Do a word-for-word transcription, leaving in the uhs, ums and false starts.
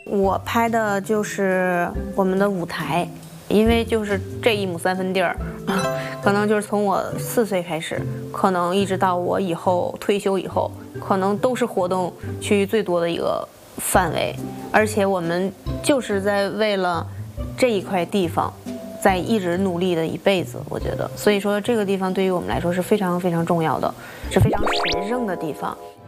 我拍的就是我们的舞台，因为就是这一亩三分地儿，可能就是从我四岁开始，可能一直到我以后退休以后，可能都是活动区域最多的一个范围，而且我们就是在为了这一块地方，在一直努力的一辈子，我觉得，所以说这个地方对于我们来说是非常非常重要的，是非常神圣的地方。